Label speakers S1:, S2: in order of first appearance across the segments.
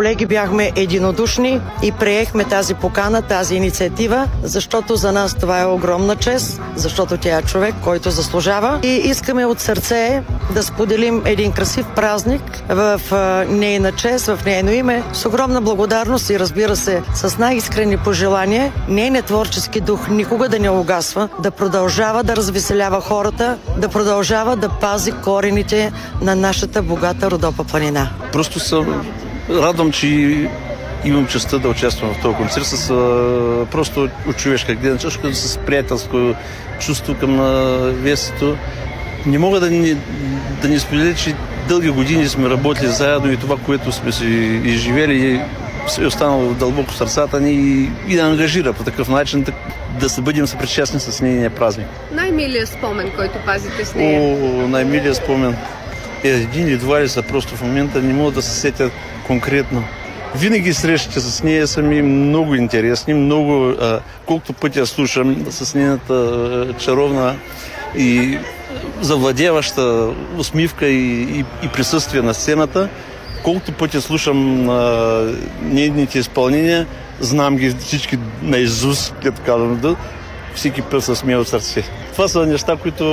S1: колеги бяхме единодушни и приехме тази покана, тази инициатива, защото за нас това е огромна чест, защото тя е човек, който заслужава и искаме от сърце да споделим един красив празник в нейна чест, в нейно име, с огромна благодарност и разбира се, с най-искрени пожелания, нейният творчески дух никога да не угасва, да продължава да развеселява хората, да продължава да пази корените на нашата богата Родопа планина.
S2: Просто съм радвам, че имам честта да участвам в този концерт с просто от човешка гледна точка, с приятелско чувство към вестето. Не мога да не споделя, че дълги години сме работили заедно и това, което сме си изживели, е останало дълбоко в сърцата ни и да ангажира по такъв начин да се бъдем съпричастни с нейния празник.
S3: Най-милият спомен, който пазите с нея?
S2: Най-милият спомен един или два ли са просто в момента, не мога да се сетя конкретно. Винаги срещите с нея са ми много интересни, много, колкото пъти я слушам с нейната чаровна и завладяваща усмивка и присъствие на сцената, колкото пъти слушам нейните изпълнения, знам ги всички наизуст, като казвам, всеки път се смея от сърце. Това са неща, които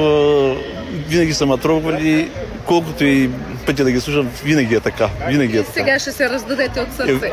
S2: винаги са ме трогвали, колкото и пъти да ги слушам, винаги е така. Винаги е така.
S3: Сега ще се раздадете от сърце.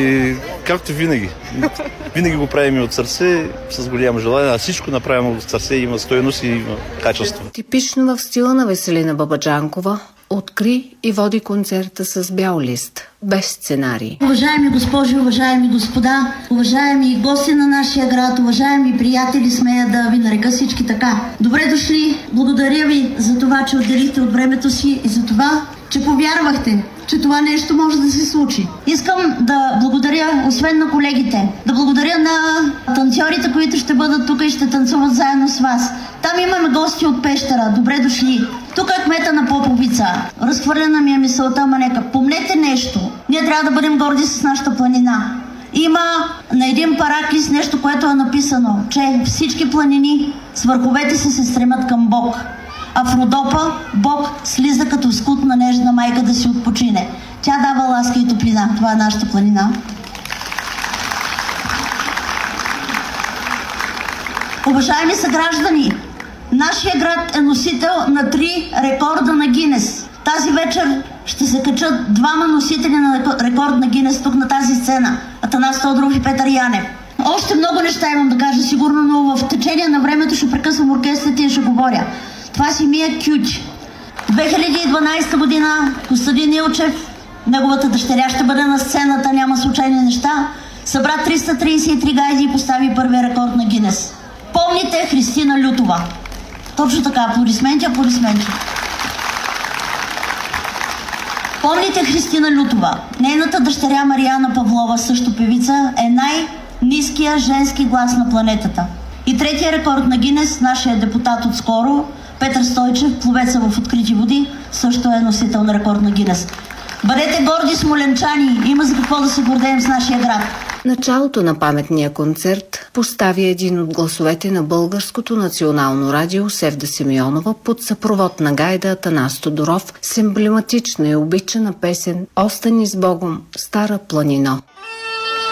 S2: Както винаги. Винаги го правим от сърце, с голямо желание, а всичко направим от сърце има стойност и има качество.
S4: Типично в стила на Веселина Бабаджанкова, откри и води концерта с бял лист, без сценарий.
S5: Уважаеми госпожи, уважаеми господа, уважаеми гости на нашия град, уважаеми приятели, смея да ви нарека всички така. Добре дошли, благодаря ви за това, че отделихте от времето си и за това, че повярвахте, че това нещо може да се случи. Искам да благодаря, освен на колегите, да благодаря на танцорите, които ще бъдат тук и ще танцуват заедно с вас. Там имаме гости от Пещера. Добре дошли. Тук е кмета на Поповица. Разхвърлена ми е мисълта, ама нека. Помнете нещо. Ние трябва да бъдем горди с нашата планина. Има на един параклис нещо, което е написано, че всички планини с върховете си се стремят към Бог. А в Родопа Бог слиза като скутна нежна майка да си отпочине. Тя дава ласка и топлина. Това е нашата планина. Уважаеми съграждани, нашия град е носител на 3 рекорда на Гинес. Тази вечер ще се качат 2 носители на рекорд на Гинес тук на тази сцена. Атанас Тодоров и Петър Янев. Още много неща имам да кажа сигурно, но в течение на времето ще прекъсвам оркестрите и ще говоря. Това си ми е кючи. 2012 година Костадин Илчев, неговата дъщеря ще бъде на сцената, няма случайни неща, събра 333 гайди и постави първия рекорд на Гинес. Помните Христина Лютова. Точно така, аплодисменти. Помните Христина Лютова. Нейната дъщеря Мариана Павлова, също певица, е най-ниския женски глас на планетата. И третия рекорд на Гинес, нашия депутат отскоро, Петър Стойчев, пловеца в открити води, също е носител на рекорд на Гинес. Бъдете горди, смолянчани, има за какво да се гордеем с нашия град.
S4: Началото на паметния концерт постави един от гласовете на Българското национално радио Севда Симеонова под съпровод на гайда Атанас Тодоров с емблематична и обичана песен "Остани с Богом, Стара планино".